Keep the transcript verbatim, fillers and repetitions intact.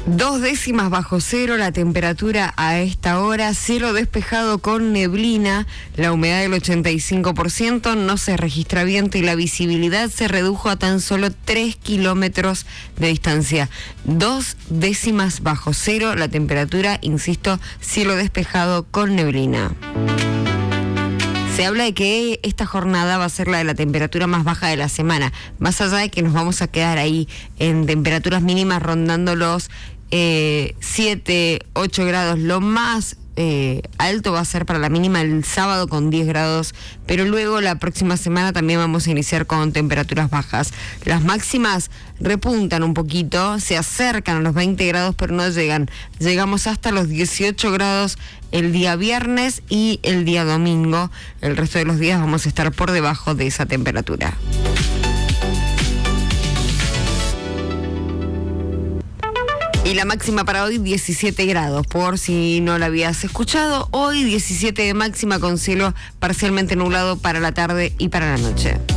Dos décimas bajo cero la temperatura a esta hora, cielo despejado con neblina, la humedad del ochenta y cinco por ciento, no se registra viento y la visibilidad se redujo a tan solo tres kilómetros de distancia. Dos décimas bajo cero la temperatura, insisto, cielo despejado con neblina. Se habla de que esta jornada va a ser la de la temperatura más baja de la semana, más allá de que nos vamos a quedar ahí en temperaturas mínimas rondando los eh, siete, ocho grados. Lo más eh, alto va a ser para la mínima el sábado con diez grados, pero luego la próxima semana también vamos a iniciar con temperaturas bajas. Las máximas repuntan un poquito, se acercan a los veinte grados, pero no llegan. Llegamos hasta los dieciocho grados el día viernes y el día domingo. El resto de los días vamos a estar por debajo de esa temperatura. Y la máxima para hoy, diecisiete grados, por si no la habías escuchado. Hoy diecisiete de máxima con cielo parcialmente nublado para la tarde y para la noche.